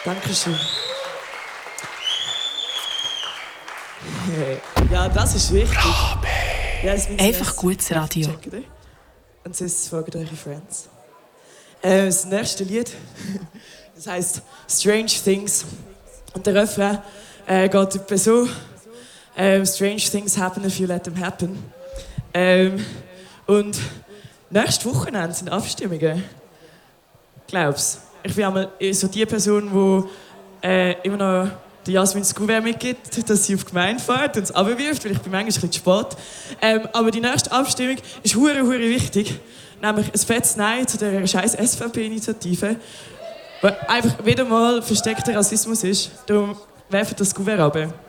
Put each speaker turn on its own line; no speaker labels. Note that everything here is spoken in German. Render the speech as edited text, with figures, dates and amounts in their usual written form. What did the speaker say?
Dankeschön. Ja, das ist wichtig. Ja,
Einfach gutes Radio.
Und sonst fragen eure Friends. Das nächste Lied, das heisst Strange Things. Und der Refrain geht etwa so: Strange things happen if you let them happen. Und nächstes Wochenende sind Abstimmungen. Glaub's. Ich bin einmal so die Person, die immer noch die Jasmin das Kuvert mitgibt, dass sie auf die Gemeinde fährt und es runterwirft, weil ich bin manchmal ein bisschen zu spät. Aber die nächste Abstimmung ist hure wichtig. Nämlich ein fettes Nein zu dieser scheiß SVP-Initiative, die einfach wieder mal versteckter Rassismus ist. Darum werft das Kuvert runter.